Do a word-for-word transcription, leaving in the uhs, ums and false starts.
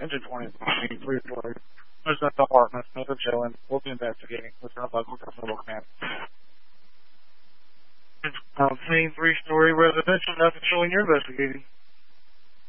Engine twenty, three-story. Resident apartment, Smith and Chillin. We'll be investigating. Listen up, local customer command. Um, scene three-story residential, nothing showing you're investigating.